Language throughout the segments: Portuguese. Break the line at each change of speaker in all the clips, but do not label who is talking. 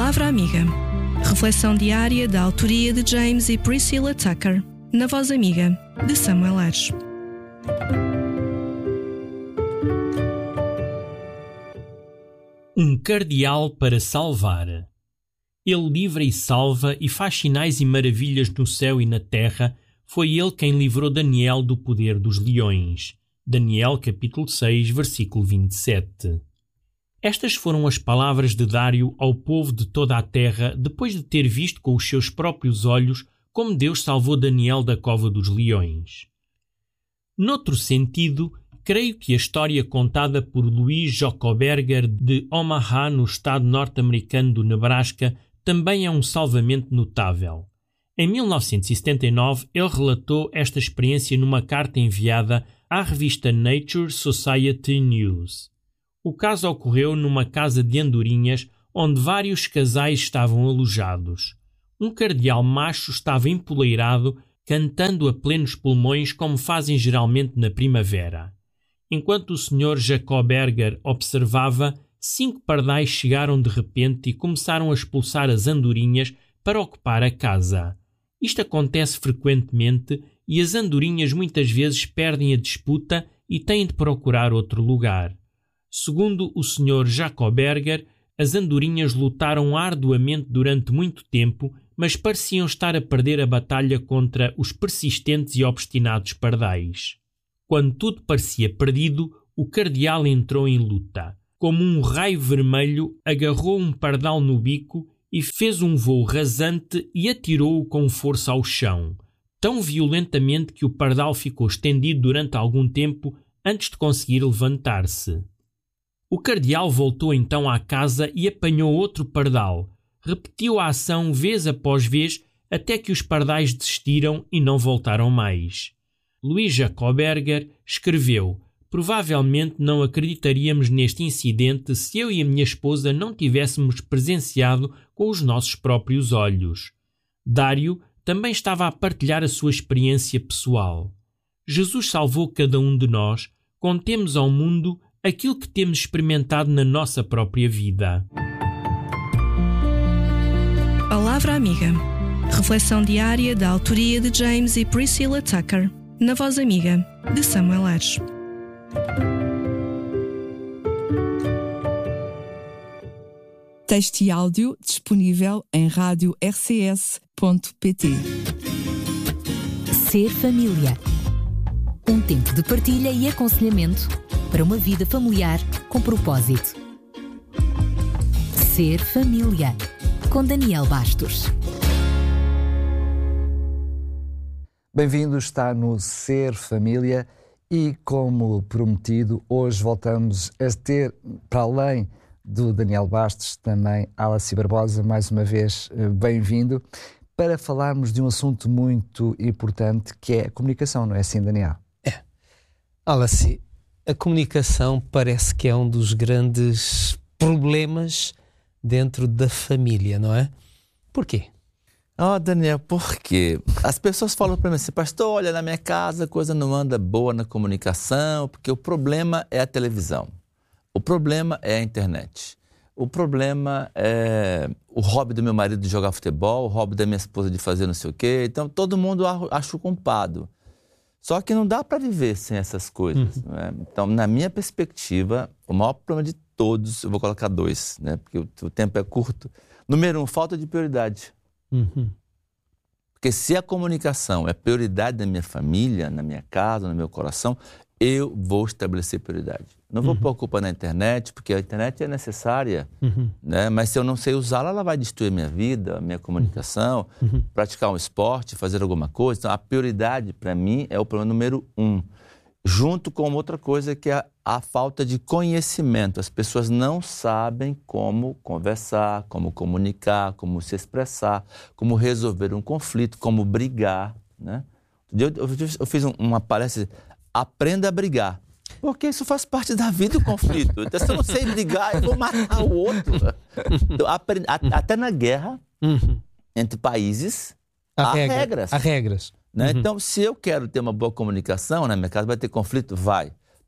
Palavra Amiga. Reflexão diária da autoria de James e Priscilla Tucker, na voz amiga de Samuel Aires.
Um cardeal para salvar. Ele livra e salva e faz sinais e maravilhas no céu e na terra. Foi ele quem livrou Daniel do poder dos leões. Daniel, capítulo 6, versículo 27. Estas foram as palavras de Dário ao povo de toda a terra, depois de ter visto com os seus próprios olhos como Deus salvou Daniel da cova dos leões. Noutro sentido, creio que a história contada por Louis Jochberger de Omaha, no estado norte-americano do Nebraska, também é um salvamento notável. Em 1979, ele relatou esta experiência numa carta enviada à revista Nature Society News. O caso ocorreu numa casa de andorinhas onde vários casais estavam alojados. Um cardeal macho estava empoleirado, cantando a plenos pulmões como fazem geralmente na primavera. Enquanto o Sr. Jochberger observava, 5 pardais chegaram de repente e começaram a expulsar as andorinhas para ocupar a casa. Isto acontece frequentemente e as andorinhas muitas vezes perdem a disputa e têm de procurar outro lugar. Segundo o Sr. Jochberger, as andorinhas lutaram arduamente durante muito tempo, mas pareciam estar a perder a batalha contra os persistentes e obstinados pardais. Quando tudo parecia perdido, o cardeal entrou em luta. Como um raio vermelho, agarrou um pardal no bico e fez um voo rasante e atirou-o com força ao chão, tão violentamente que o pardal ficou estendido durante algum tempo antes de conseguir levantar-se. O cardeal voltou então à casa e apanhou outro pardal. Repetiu a ação vez após vez até que os pardais desistiram e não voltaram mais. Louis Jochberger escreveu: provavelmente não acreditaríamos neste incidente se eu e a minha esposa não tivéssemos presenciado com os nossos próprios olhos. Dário também estava a partilhar a sua experiência pessoal. Jesus salvou cada um de nós, contemos ao mundo aquilo que temos experimentado na nossa própria vida.
Palavra Amiga. Reflexão diária da autoria de James e Priscilla Tucker, na voz amiga de Samuel Aires.
Texto e áudio disponível em radio-rcs.pt.
Ser família. Um tempo de partilha e aconselhamento para uma vida familiar com propósito. Ser família. Com Daniel Bastos.
Bem-vindos, está no Ser Família e, como prometido, hoje voltamos a ter, para além do Daniel Bastos, também Alice Barbosa, mais uma vez bem-vindo, para falarmos de um assunto muito importante que é a comunicação, não é assim, Daniel?
É. Alice, a comunicação parece que é um dos grandes problemas dentro da família, não é? Porquê?
Daniel, por quê? As pessoas falam para mim assim: pastor, olha, na minha casa a coisa não anda boa na comunicação, porque o problema é a televisão, o problema é a internet, o problema é o hobby do meu marido de jogar futebol, o hobby da minha esposa de fazer não sei o quê. Então todo mundo acha o culpado. Só que não dá para viver sem essas coisas. Não é? Então, na minha perspectiva, o maior problema de todos, eu vou colocar 2, né? Porque o tempo é curto. Número 1, falta de prioridade. Porque se a comunicação é prioridade da minha família, na minha casa, no meu coração, eu vou estabelecer prioridade. Não vou pôr culpa na internet, porque a internet é necessária, né? Mas se eu não sei usá-la, ela vai destruir a minha vida, a minha comunicação, praticar um esporte, fazer alguma coisa. Então, a prioridade, para mim, é o problema número 1. Junto com outra coisa que é a falta de conhecimento. As pessoas não sabem como conversar, como comunicar, como se expressar, como resolver um conflito, como brigar, né? Eu fiz uma palestra, aprenda a brigar. Porque isso faz parte da vida, o conflito. Então, se eu não sei brigar, eu vou matar o outro. Então, até na guerra, entre países, há regras.
Há regras.
Né? Então, se eu quero ter uma boa comunicação na minha casa, vai ter conflito? Vai.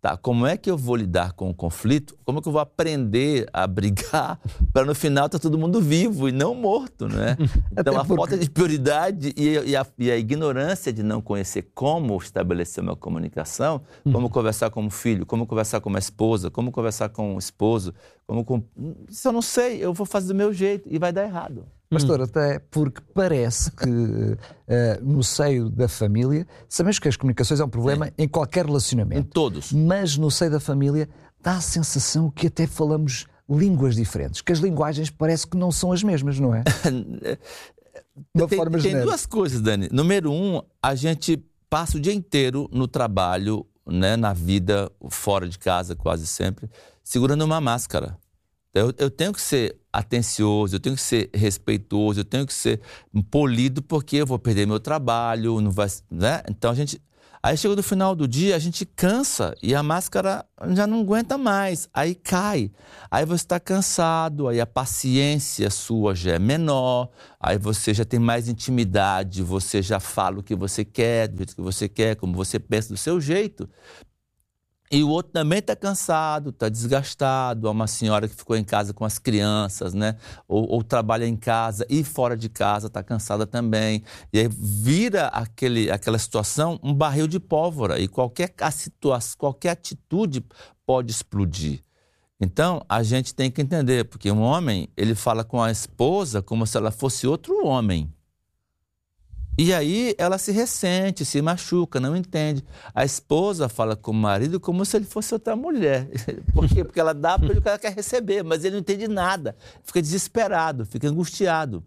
Tá, como é que eu vou lidar com o conflito? Como é que eu vou aprender a brigar para no final estar todo mundo vivo e não morto, né? Então a falta de prioridade e a ignorância de não conhecer como estabelecer uma comunicação, como conversar com o filho, como conversar com uma esposa, como conversar com o esposo, se eu não sei, eu vou fazer do meu jeito e vai dar errado.
Pastor, até porque parece que no seio da família, sabemos que as comunicações é um problema em qualquer relacionamento.
Em todos.
Mas no seio da família dá a sensação que até falamos línguas diferentes, que as linguagens parece que não são as mesmas, não é?
Tem duas coisas, Dani. Número 1, a gente passa o dia inteiro no trabalho, né, na vida, fora de casa quase sempre, segurando uma máscara. Eu tenho que ser atencioso, eu tenho que ser respeitoso, eu tenho que ser polido porque eu vou perder meu trabalho, não vai, né? Então aí chega no final do dia, a gente cansa e a máscara já não aguenta mais, aí cai. Aí você está cansado, aí a paciência sua já é menor, aí você já tem mais intimidade, você já fala o que você quer, do jeito que você quer, como você pensa, do seu jeito. E o outro também está cansado, está desgastado. Há uma senhora que ficou em casa com as crianças, né? Ou trabalha em casa e fora de casa, está cansada também. E aí vira aquela situação um barril de pólvora e qualquer atitude pode explodir. Então, a gente tem que entender, porque um homem, ele fala com a esposa como se ela fosse outro homem. E aí ela se ressente, se machuca, não entende. A esposa fala com o marido como se ele fosse outra mulher. Por quê? Porque ela dá para ele o que ela quer receber, mas ele não entende nada. Fica desesperado, fica angustiado,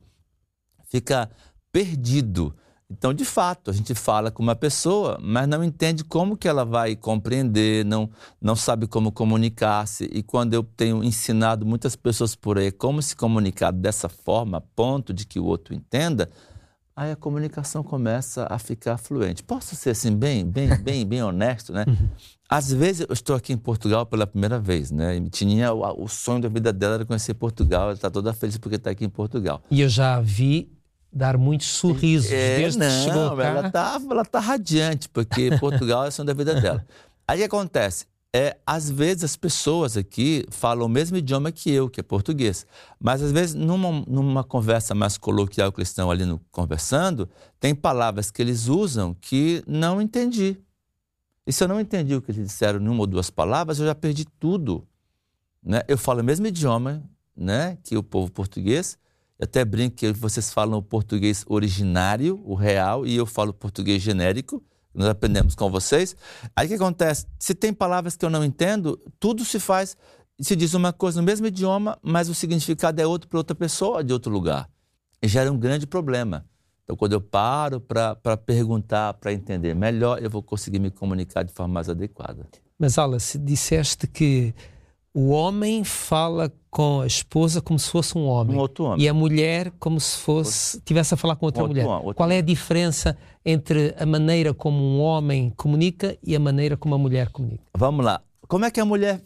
fica perdido. Então, de fato, a gente fala com uma pessoa, mas não entende como que ela vai compreender, não sabe como comunicar-se. E quando eu tenho ensinado muitas pessoas por aí como se comunicar dessa forma, a ponto de que o outro entenda, aí a comunicação começa a ficar fluente. Posso ser assim, bem honesto, né? Às vezes eu estou aqui em Portugal pela primeira vez, né? E tinha o sonho da vida dela era conhecer Portugal, ela está toda feliz porque está aqui em Portugal.
E eu já a vi dar muitos sorrisos desde que chegou cá.
Ela tá radiante, porque Portugal é o sonho da vida dela. Aí o que acontece? Às vezes as pessoas aqui falam o mesmo idioma que eu, que é português. Mas às vezes numa conversa mais coloquial que eles estão ali conversando, tem palavras que eles usam que não entendi. E se eu não entendi o que eles disseram em uma ou duas palavras, eu já perdi tudo. Né? Eu falo o mesmo idioma, né, que o povo português. Eu até brinco que vocês falam o português originário, o real, e eu falo português genérico. Nós aprendemos com vocês. Aí o que acontece? Se tem palavras que eu não entendo, tudo se diz uma coisa no mesmo idioma, mas o significado é outro para outra pessoa de outro lugar. E gera um grande problema. Então, quando eu paro para perguntar, para entender melhor, eu vou conseguir me comunicar de forma mais adequada.
Mas, Alice, disseste que o homem fala com a esposa como se fosse um homem.
Um outro homem.
E a mulher como se estivesse a falar com outra mulher. Qual é a diferença entre a maneira como um homem comunica e a maneira como a mulher comunica?
Vamos lá. Como é que a mulher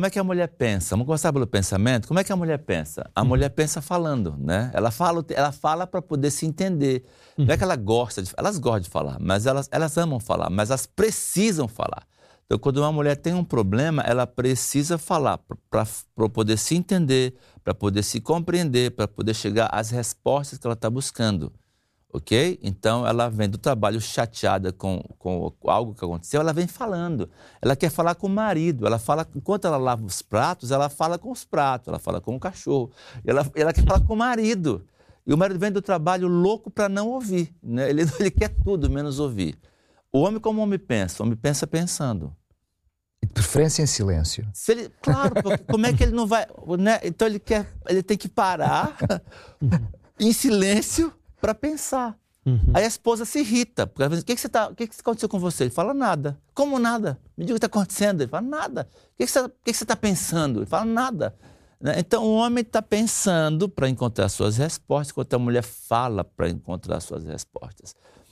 pensa? Vamos começar pelo pensamento. Como é que a mulher pensa? A mulher pensa falando, né? Ela fala para poder se entender. Não é que ela gosta elas gostam de falar, mas elas amam falar, mas elas precisam falar. Então, quando uma mulher tem um problema, ela precisa falar para poder se entender, para poder se compreender, para poder chegar às respostas que ela está buscando, ok? Então, ela vem do trabalho chateada com algo que aconteceu, ela vem falando. Ela quer falar com o marido, enquanto ela lava os pratos, ela fala com os pratos, ela fala com o cachorro, ela quer falar com o marido. E o marido vem do trabalho louco para não ouvir, né? Ele quer tudo menos ouvir. O homem como o homem pensa pensando.
E de preferência em silêncio.
Claro, porque como é que ele não vai... Né? Então ele tem que parar em silêncio para pensar. Aí a esposa se irrita. Porque ela diz, o que aconteceu com você? Ele fala, nada. Como nada? Me diga o que está acontecendo. Ele fala, nada. O que você está pensando? Ele fala, nada. Então o homem está pensando para encontrar suas respostas, enquanto a mulher fala para encontrar suas respostas.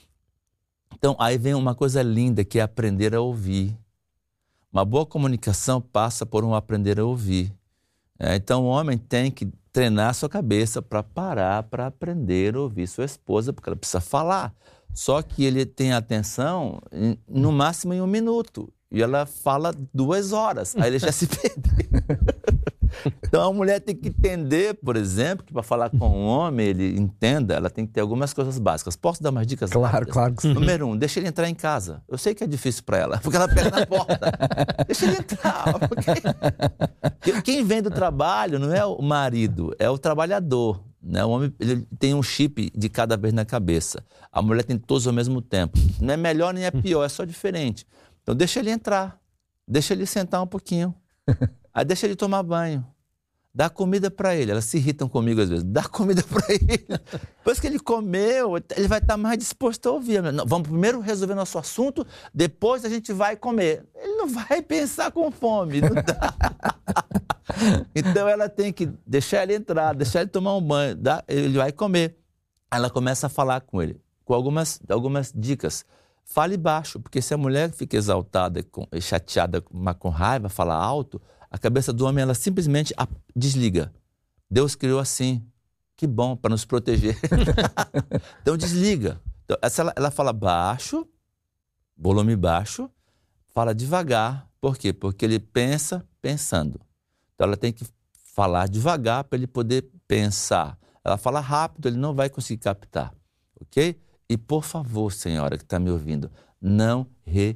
Então, aí vem uma coisa linda, que é aprender a ouvir. Uma boa comunicação passa por um aprender a ouvir. Então, o homem tem que treinar a sua cabeça para parar, para aprender a ouvir sua esposa, porque ela precisa falar. Só que ele tem atenção no máximo em 1 minuto. e ela fala 2 horas, aí ele já se perdeu. Então a mulher tem que entender, por exemplo, que para falar com um homem, ele entenda, ela tem que ter algumas coisas básicas. Posso dar umas dicas rápidas?
Claro que sim.
Número 1, deixa ele entrar em casa. Eu sei que é difícil para ela, porque ela pega na porta. Deixa ele entrar. Porque quem vem do trabalho não é o marido, é o trabalhador. Né? O homem ele tem um chip de cada vez na cabeça. A mulher tem todos ao mesmo tempo. Não é melhor nem é pior, é só diferente. Então deixa ele entrar, deixa ele sentar um pouquinho. Aí deixa ele tomar banho, dá comida para ele. Elas se irritam comigo às vezes. Dá comida para ele. Depois que ele comeu, ele vai estar mais disposto a ouvir. Não, vamos primeiro resolver nosso assunto, depois a gente vai comer. Ele não vai pensar com fome. Não dá. Então ela tem que deixar ele entrar, deixar ele tomar um banho, ele vai comer. Ela começa a falar com ele, com algumas dicas. Fale baixo, porque se a mulher fica exaltada, chateada, com raiva, fala alto, a cabeça do homem ela simplesmente desliga. Deus criou assim. Que bom, para nos proteger. Então desliga. Então, ela fala baixo, volume baixo, fala devagar. Por quê? Porque ele pensa pensando. Então ela tem que falar devagar para ele poder pensar. Ela fala rápido, ele não vai conseguir captar. Ok? E por favor, senhora que está me ouvindo, não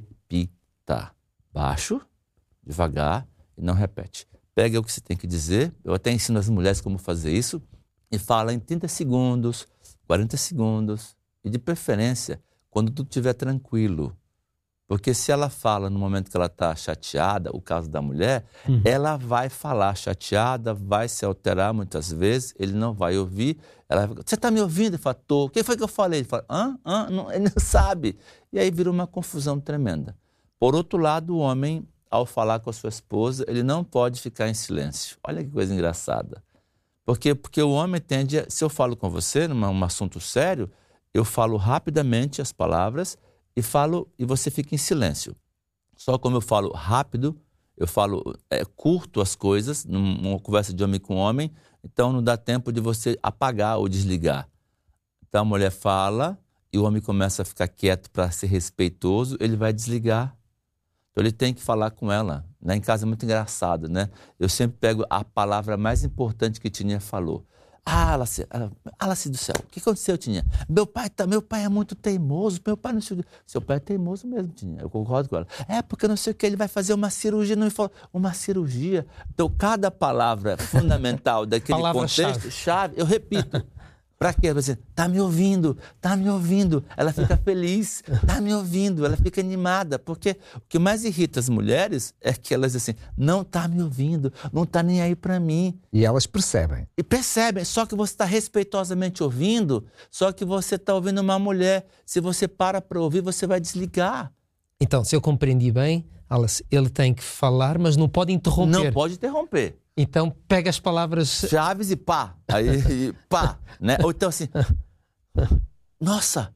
repita. Baixo, devagar e não repete. Pega o que você tem que dizer. Eu até ensino as mulheres como fazer isso. E fala em 30 segundos, 40 segundos. E de preferência, quando tudo estiver tranquilo. Porque se ela fala no momento que ela está chateada, o caso da mulher, ela vai falar chateada, vai se alterar muitas vezes, ele não vai ouvir. Ela vai, você está me ouvindo? Ele fala, tô. O que foi que eu falei? Ele fala, não, ele não sabe. E aí vira uma confusão tremenda. Por outro lado, o homem, ao falar com a sua esposa, ele não pode ficar em silêncio. Olha que coisa engraçada. Porque o homem tende se eu falo com você num assunto sério, eu falo rapidamente as palavras, e você fica em silêncio. Só como eu falo rápido, eu falo curto as coisas, numa conversa de homem com homem, então não dá tempo de você apagar ou desligar. Então a mulher fala e o homem começa a ficar quieto para ser respeitoso, ele vai desligar. Então ele tem que falar com ela. Lá em casa é muito engraçado, né? Eu sempre pego a palavra mais importante que Tininha falou. Alice do céu, o que aconteceu, Tininha? Meu pai é muito teimoso, meu pai não sei o que. Seu pai é teimoso mesmo, Tininha, eu concordo com ela. Porque não sei o que, ele vai fazer uma cirurgia, não me falou. Uma cirurgia? Então, cada palavra fundamental daquele contexto, chave, eu repito. Para quê? Ela dizer, tá me ouvindo. Ela fica feliz, tá me ouvindo, ela fica animada. Porque o que mais irrita as mulheres é que elas dizem assim, não tá me ouvindo, não tá nem aí para mim.
E elas percebem.
E percebem, só que você está respeitosamente ouvindo, só que você está ouvindo uma mulher. Se você para ouvir, você vai desligar.
Então, se eu compreendi bem, Alice, ele tem que falar, mas não pode interromper.
Não pode interromper.
Então, pega as palavras...
chaves e pá. Aí, pá. Né? Ou então assim... Nossa!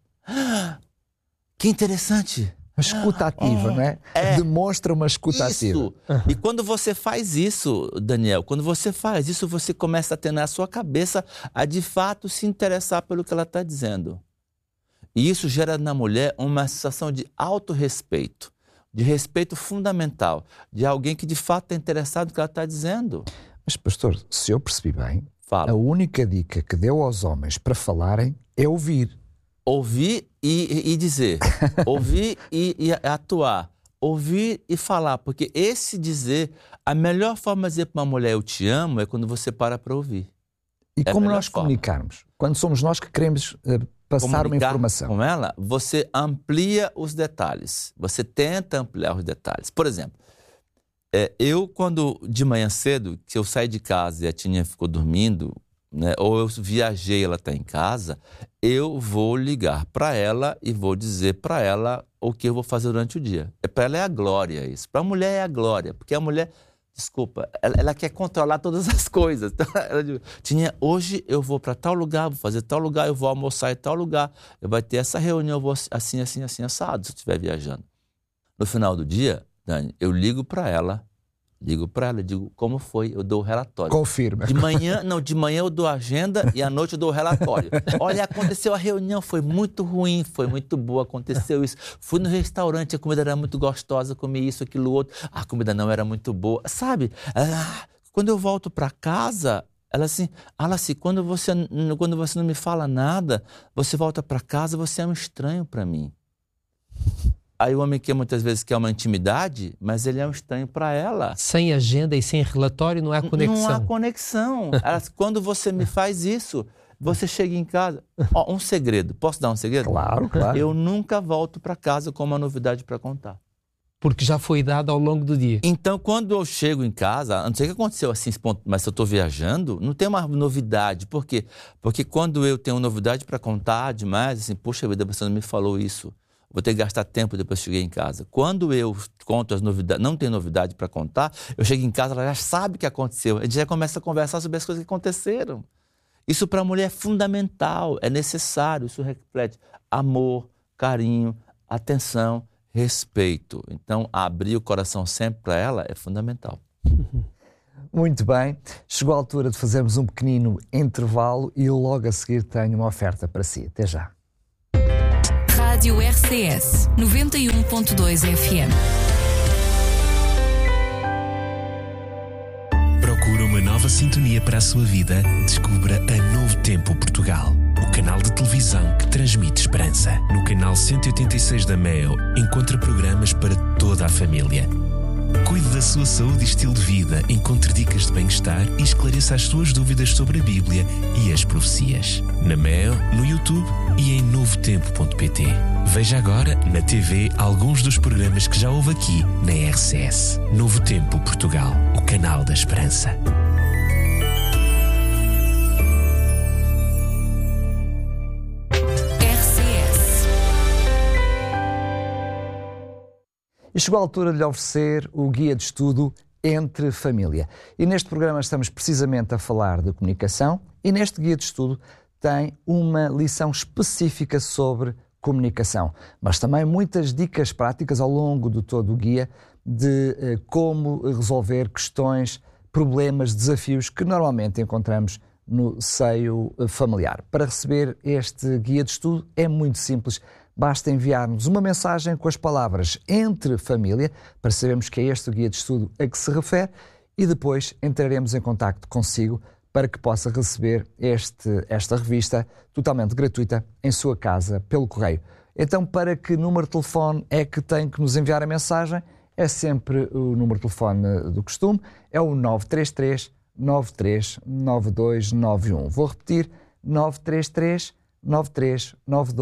Que interessante!
Uma escuta ativa, não é? Demonstra uma escuta ativa.
Isso! E quando você faz isso, Daniel, quando você faz isso, você começa a ter na sua cabeça a, de fato, se interessar pelo que ela está dizendo. E isso gera na mulher uma sensação de autorrespeito. De respeito fundamental, de alguém que de fato está interessado no que ela está dizendo.
Mas, pastor, se eu percebi bem,
Fala.
A única dica que deu aos homens para falarem é ouvir.
Ouvir e dizer. Ouvir e atuar. Ouvir e falar. Porque esse dizer, a melhor forma de dizer para uma mulher eu te amo é quando você para ouvir.
E como nós comunicarmos? Quando somos nós que queremos passar uma informação.
Com ela, você amplia os detalhes. Você tenta ampliar os detalhes. Por exemplo, eu quando de manhã cedo, que eu saí de casa e a Tininha ficou dormindo, né, ou eu viajei, ela está em casa, eu vou ligar para ela e vou dizer para ela o que eu vou fazer durante o dia. Para ela é a glória isso. Para a mulher é a glória, porque a mulher... Desculpa, ela quer controlar todas as coisas. Então, ela diz, Tininha, hoje eu vou para tal lugar, vou fazer tal lugar, eu vou almoçar em tal lugar, eu vou ter essa reunião, eu vou assim, assado, se eu estiver viajando. No final do dia, Dani, eu ligo para ela Ligo para ela, digo como foi, eu dou o relatório.
Confirma.
De manhã eu dou a agenda e à noite eu dou o relatório. Olha, aconteceu a reunião, foi muito ruim, foi muito boa, aconteceu isso. Fui no restaurante, a comida era muito gostosa, comi isso, aquilo, outro. A comida não era muito boa. Sabe, quando eu volto para casa, ela assim, quando você não me fala nada, você volta para casa, você é um estranho para mim. Aí o homem muitas vezes quer uma intimidade, mas ele é um estranho para ela.
Sem agenda e sem relatório não há conexão.
Não há conexão. Quando você me faz isso, você chega em casa... um segredo. Posso dar um segredo?
Claro, claro.
Eu nunca volto para casa com uma novidade para contar.
Porque já foi dado ao longo do dia.
Então, quando eu chego em casa, a não ser que aconteceu assim, mas se eu estou viajando, não tem uma novidade. Por quê? Porque quando eu tenho novidade para contar demais, assim, poxa vida, você não me falou isso. Vou ter que gastar tempo depois que cheguei em casa. Quando eu conto as novidades, não tem novidade para contar, eu chego em casa, ela já sabe o que aconteceu. A gente já começa a conversar sobre as coisas que aconteceram. Isso para a mulher é fundamental, é necessário. Isso reflete amor, carinho, atenção, respeito. Então, abrir o coração sempre para ela é fundamental.
Muito bem. Chegou a altura de fazermos um pequenino intervalo e logo a seguir tenho uma oferta para si. Até já.
Rádio RCS 91.2 FM.
Procura uma nova sintonia para a sua vida? Descubra a Novo Tempo Portugal, o canal de televisão que transmite esperança. No canal 186 da MEO, encontra programas para toda a família. Cuide da sua saúde e estilo de vida, encontre dicas de bem-estar e esclareça as suas dúvidas sobre a Bíblia e as profecias. Na MEO, no YouTube e em novotempo.pt. Veja agora na TV alguns dos programas que já houve aqui na RCS. Novo Tempo Portugal, o canal da esperança.
E chegou a altura de lhe oferecer o guia de estudo Entre Família. E neste programa estamos precisamente a falar de comunicação e neste guia de estudo tem uma lição específica sobre comunicação, mas também muitas dicas práticas ao longo de todo o guia de como resolver questões, problemas, desafios que normalmente encontramos no seio familiar. Para receber este guia de estudo é muito simples. Basta enviar-nos uma mensagem com as palavras Entre Família, para sabermos que é este o guia de estudo a que se refere, e depois entraremos em contacto consigo para que possa receber esta revista totalmente gratuita em sua casa, pelo correio. Então, para que número de telefone é que tem que nos enviar a mensagem? É sempre o número de telefone do costume, é o 933 93 9291. Vou repetir, 933 93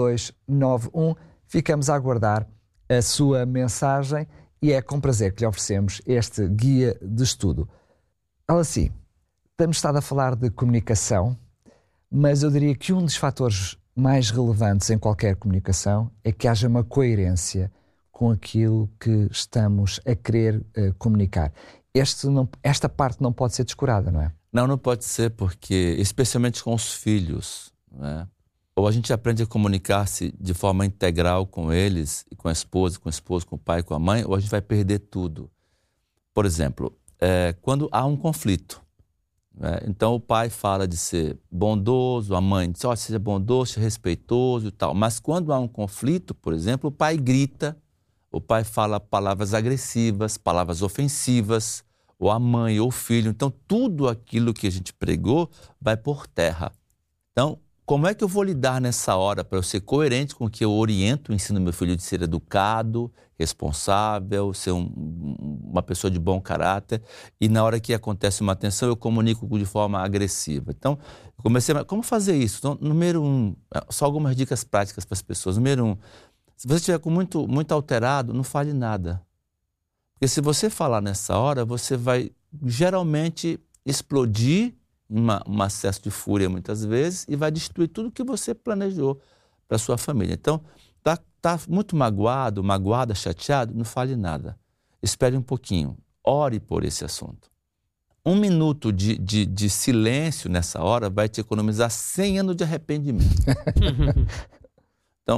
9291. Ficamos a aguardar a sua mensagem e é com prazer que lhe oferecemos este guia de estudo. Assim, temos estado a falar de comunicação, mas eu diria que um dos fatores mais relevantes em qualquer comunicação é que haja uma coerência com aquilo que estamos a querer comunicar. Esta parte não pode ser descurada, não é?
Não pode ser, porque, especialmente com os filhos, né? Ou a gente aprende a comunicar-se de forma integral com eles, com a esposa, com o pai, com a mãe, ou a gente vai perder tudo. Por exemplo, quando há um conflito, né? Então o pai fala de ser bondoso, a mãe diz, seja bondoso, seja respeitoso e tal. Mas quando há um conflito, por exemplo, o pai grita, o pai fala palavras agressivas, palavras ofensivas, ou a mãe ou o filho. Então tudo aquilo que a gente pregou vai por terra. Então, como é que eu vou lidar nessa hora para eu ser coerente com o que eu oriento, ensino meu filho de ser educado, responsável, ser uma pessoa de bom caráter, e na hora que acontece uma tensão eu comunico de forma agressiva. Então, eu comecei a... Como fazer isso? Então, número 1, só algumas dicas práticas para as pessoas. Número 1, se você estiver com muito alterado, não fale nada. Porque se você falar nessa hora, você vai geralmente explodir um acesso de fúria muitas vezes e vai destruir tudo que você planejou para sua família. Então, tá muito magoada, chateado, não fale nada. Espere um pouquinho, ore por esse assunto. 1 minuto de silêncio nessa hora vai te economizar 100 anos de arrependimento. Então,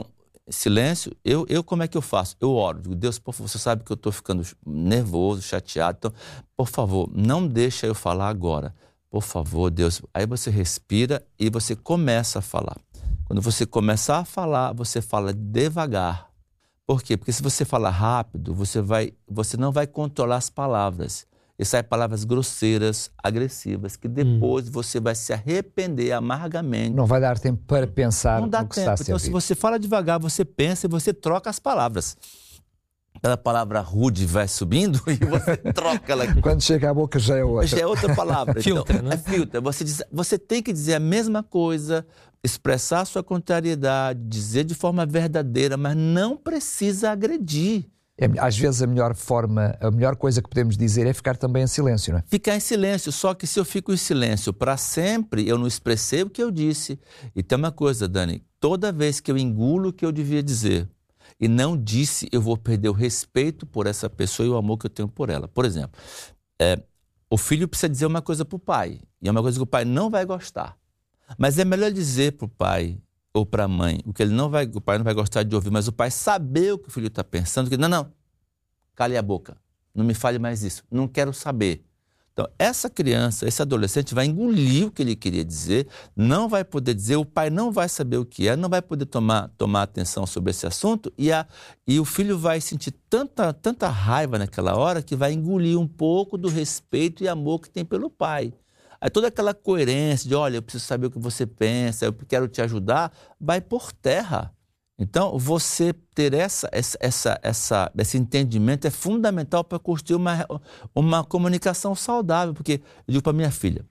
silêncio, eu como é que eu faço? Eu oro, digo, Deus, por favor, você sabe que eu estou ficando nervoso, chateado, então, por favor, não deixa eu falar agora. Por favor, Deus. Aí você respira e você começa a falar. Quando você começar a falar, você fala devagar. Por quê? Porque se você falar rápido, você não vai controlar as palavras. E saem palavras grosseiras, agressivas, que depois você vai se arrepender amargamente.
Não vai dar tempo para pensar no que está a ser
Então, se você fala devagar, você pensa e você troca as palavras. Aquela palavra rude vai subindo e você troca ela.
Quando chega à boca já é outra.
Já é outra palavra.
Filtra,
então,
né?
Filtra. Você tem que dizer a mesma coisa, expressar a sua contrariedade, dizer de forma verdadeira, mas não precisa agredir.
Às vezes a melhor coisa que podemos dizer é ficar também em silêncio, não é?
Ficar em silêncio, só que se eu fico em silêncio para sempre, eu não expressei o que eu disse. E tem uma coisa, Dani, toda vez que eu engulo o que eu devia dizer e não disse, eu vou perder o respeito por essa pessoa e o amor que eu tenho por ela. Por exemplo, o filho precisa dizer uma coisa para o pai, e é uma coisa que o pai não vai gostar. Mas é melhor dizer para o pai ou para a mãe o que o pai não vai gostar de ouvir, mas o pai saber o que o filho está pensando, que não, cale a boca, não me fale mais isso, não quero saber. Então, essa criança, esse adolescente vai engolir o que ele queria dizer, não vai poder dizer, o pai não vai saber o que é, não vai poder tomar atenção sobre esse assunto e o filho vai sentir tanta raiva naquela hora que vai engolir um pouco do respeito e amor que tem pelo pai. Aí toda aquela coerência de, olha, eu preciso saber o que você pensa, eu quero te ajudar, vai por terra. Então, você ter esse entendimento é fundamental para construir uma comunicação saudável, porque eu digo para minha filha,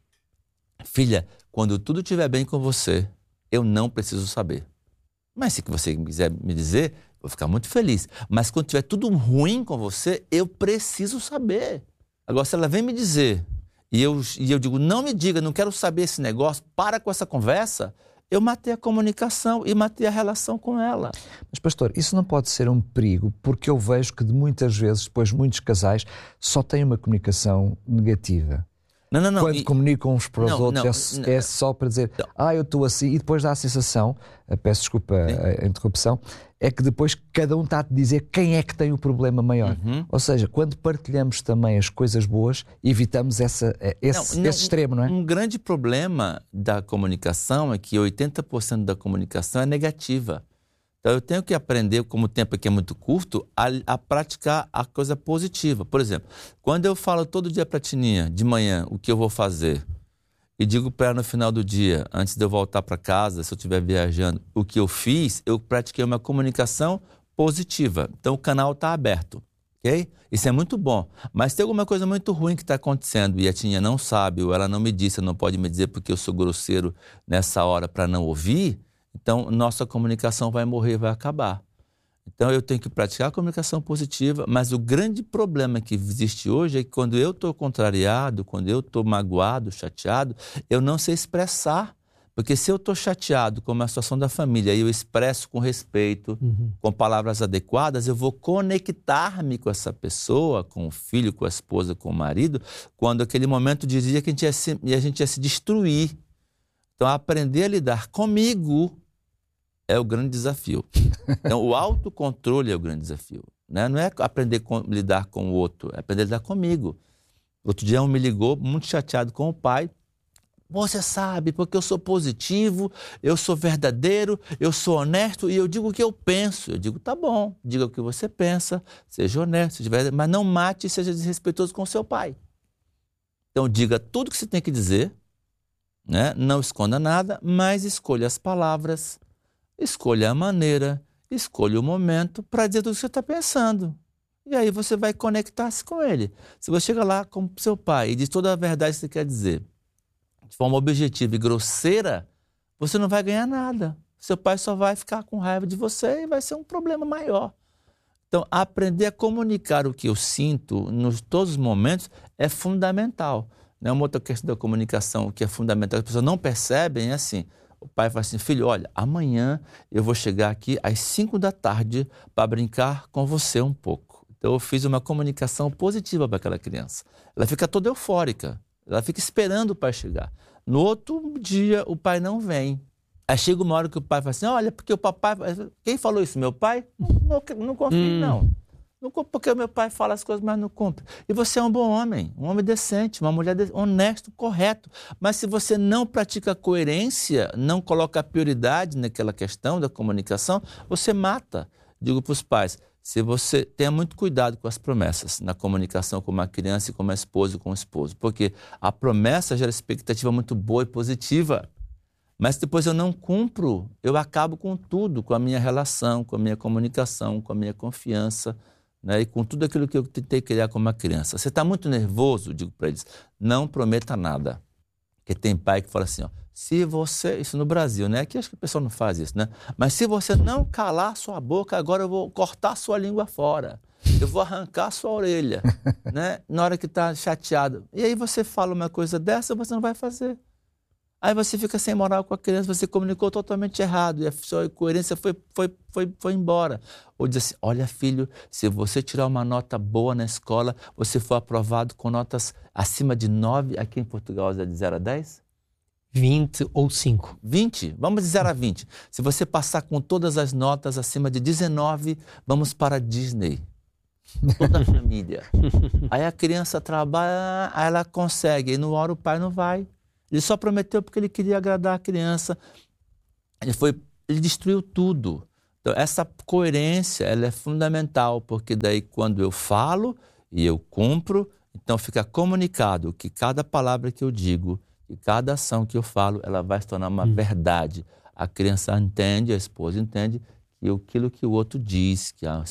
quando tudo estiver bem com você, eu não preciso saber. Mas se você quiser me dizer, eu vou ficar muito feliz. Mas quando estiver tudo ruim com você, eu preciso saber. Agora, se ela vem me dizer, e eu digo, não me diga, não quero saber esse negócio, para com essa conversa, eu matei a comunicação e matei a relação com ela.
Mas, pastor, isso não pode ser um perigo, porque eu vejo que muitas vezes, depois, muitos casais só têm uma comunicação negativa.
Não.
Quando comunicam uns para os outros, é só para dizer, eu estou assim, e depois dá a sensação, peço desculpa a interrupção, é que depois cada um está a dizer quem é que tem o problema maior. Ou seja, quando partilhamos também as coisas boas, evitamos esse extremo, não é? Um
grande problema da comunicação é que 80% da comunicação é negativa. Então eu tenho que aprender, como o tempo aqui é muito curto, a praticar a coisa positiva. Por exemplo, quando eu falo todo dia para a Tininha, de manhã, o que eu vou fazer, e digo para ela no final do dia, antes de eu voltar para casa, se eu estiver viajando, o que eu fiz, eu pratiquei uma comunicação positiva. Então o canal está aberto, ok? Isso é muito bom. Mas tem alguma coisa muito ruim que está acontecendo e a Tininha não sabe, ou ela não me disse, não pode me dizer porque eu sou grosseiro nessa hora para não ouvir, então nossa comunicação vai morrer, vai acabar. Então eu tenho que praticar a comunicação positiva, mas o grande problema que existe hoje é que quando eu estou contrariado, quando eu estou magoado, chateado, eu não sei expressar. Porque se eu estou chateado com uma situação da família e eu expresso com respeito, com palavras adequadas, eu vou conectar-me com essa pessoa, com o filho, com a esposa, com o marido, quando aquele momento dizia que a gente ia se destruir. Então aprender a lidar comigo é o grande desafio. Então, o autocontrole é o grande desafio. Né? Não é aprender a lidar com o outro, é aprender a lidar comigo. Outro dia um me ligou, muito chateado com o pai. Você sabe, porque eu sou positivo, eu sou verdadeiro, eu sou honesto e eu digo o que eu penso. Eu digo, tá bom, diga o que você pensa, seja honesto, seja verdadeiro, mas não mate e seja desrespeitoso com o seu pai. Então, diga tudo o que você tem que dizer, né? Não esconda nada, mas escolha as palavras, escolha a maneira, escolha o momento para dizer tudo o que você está pensando. E aí você vai conectar-se com ele. Se você chega lá com seu pai e diz toda a verdade que você quer dizer, de forma objetiva e grosseira, você não vai ganhar nada. Seu pai só vai ficar com raiva de você e vai ser um problema maior. Então, aprender a comunicar o que eu sinto em todos os momentos é fundamental. Uma outra questão da comunicação que é fundamental, as pessoas não percebem, é assim, o pai fala assim, filho, olha, amanhã eu vou chegar aqui às 5 da tarde para brincar com você um pouco. Então, eu fiz uma comunicação positiva para aquela criança. Ela fica toda eufórica, ela fica esperando o pai chegar. No outro dia, o pai não vem. Aí chega uma hora que o pai fala assim, olha, porque o papai... Quem falou isso? Meu pai? Não confio, não. Porque o meu pai fala as coisas, mas não cumpre. E você é um bom homem, um homem decente, uma mulher honesto, correto. Mas se você não pratica coerência, não coloca prioridade naquela questão da comunicação, você mata. Digo para os pais, se você tenha muito cuidado com as promessas na comunicação com uma criança e com uma esposa e com um esposo. Porque a promessa gera expectativa muito boa e positiva. Mas depois eu não cumpro, eu acabo com tudo, com a minha relação, com a minha comunicação, com a minha confiança, né? E com tudo aquilo que eu tentei criar como uma criança. Você está muito nervoso, digo para eles, não prometa nada. Porque tem pai que fala assim, ó, se você, isso no Brasil, né? Aqui acho que o pessoal não faz isso, né? Mas se você não calar sua boca, agora eu vou cortar sua língua fora. Eu vou arrancar sua orelha, né? Na hora que está chateado. E aí você fala uma coisa dessa, você não vai fazer. Aí você fica sem moral com a criança, você comunicou totalmente errado e a sua coerência foi embora. Ou diz assim, olha filho, se você tirar uma nota boa na escola, você for aprovado com notas acima de 9, aqui em Portugal é de 0 a 10?
20 ou 5.
20? Vamos de 0 a 20. Se você passar com todas as notas acima de 19, vamos para a Disney. Toda a família. Aí a criança trabalha, aí ela consegue, e na hora o pai não vai. Ele só prometeu porque ele queria agradar a criança. Ele destruiu tudo. Então, essa coerência ela é fundamental, porque daí quando eu falo e eu cumpro, então fica comunicado que cada palavra que eu digo, que cada ação que eu falo, ela vai se tornar uma verdade. A criança entende, a esposa entende, que aquilo que o outro diz, que a